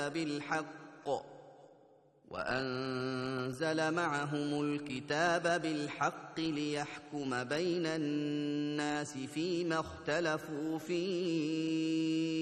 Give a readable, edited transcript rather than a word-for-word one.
بالحق وأنزل معهم الكتاب بالحق ليحكم بين الناس فيما اختلفوا فيه